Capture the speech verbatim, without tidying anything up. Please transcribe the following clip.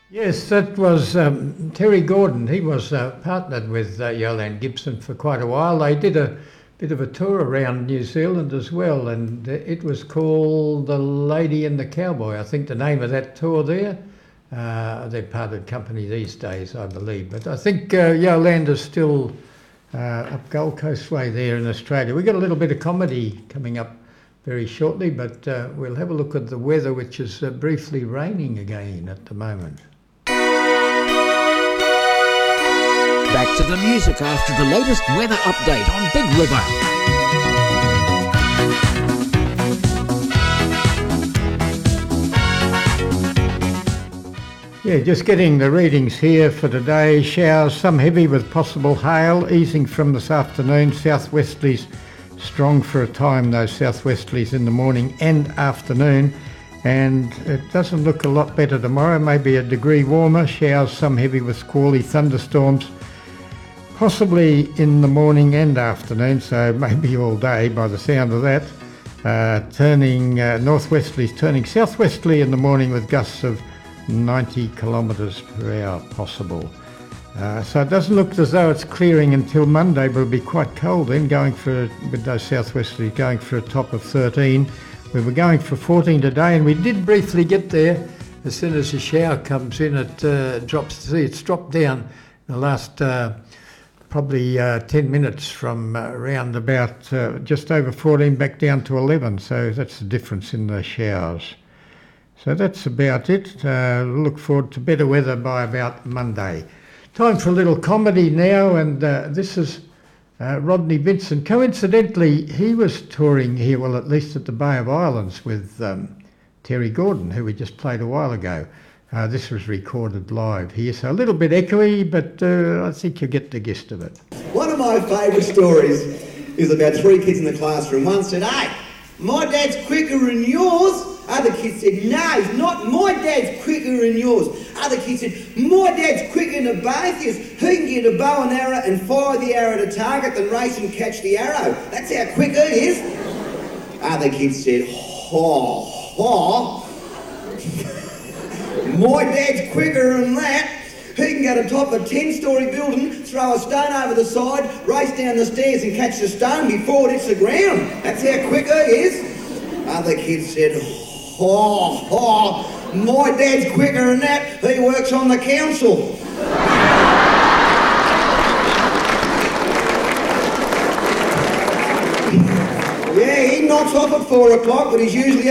Yes, that was um, Terry Gordon. He was uh, partnered with uh, Yolande Gibson for quite a while. They did a bit of a tour around New Zealand as well, and it was called The Lady and the Cowboy, I think the name of that tour there. Uh, they're parted company these days, I believe. But I think uh, Yolande is still uh, up Gold Coast way there in Australia. We've got a little bit of comedy coming up very shortly, but uh, we'll have a look at the weather, which is uh, briefly raining again at the moment. Back to the music after the latest weather update on Big River. Yeah, just getting the readings here for today. Showers, some heavy with possible hail, easing from this afternoon. Southwesterlies strong for a time, those southwesterlies in the morning and afternoon. And it doesn't look a lot better tomorrow, maybe a degree warmer. Showers, some heavy with squally thunderstorms, possibly in the morning and afternoon, so maybe all day by the sound of that. Uh, turning uh, northwesterlies, turning southwesterly in the morning with gusts of ninety kilometres per hour possible. Uh, so it doesn't look as though it's clearing until Monday, but it'll be quite cold then, going for, with those southwesterlies going for a top of thirteen. We were going for fourteen today, and we did briefly get there. As soon as the shower comes in, it uh, drops. See, it's dropped down in the last uh, probably uh, ten minutes from uh, around about uh, just over fourteen back down to eleven. So that's the difference in the showers. So that's about it. Uh, look forward to better weather by about Monday. Time for a little comedy now, and uh, this is uh, Rodney Vincent. Coincidentally, he was touring here, well, at least at the Bay of Islands, with um, Terry Gordon, who we just played a while ago. Uh, this was recorded live here, so a little bit echoey, but uh, I think you'll get the gist of it. One of my favourite stories is about three kids in the classroom. One said, "Hey, my dad's quicker than yours." Other kids said, "No, he's not. My dad's quicker than yours." Other kids said, "My dad's quicker than both of you. He can get a bow and arrow and fire the arrow at a target than race and catch the arrow. That's how quick he is." Other kids said, "Ha, ha. My dad's quicker than that. He can go to top of a ten-storey building, throw a stone over the side, race down the stairs and catch the stone before it hits the ground. That's how quick he is." Other kids said, "Ha, ha, my dad's quicker than that. He works on the council." Yeah, he knocks off at four o'clock, but he's usually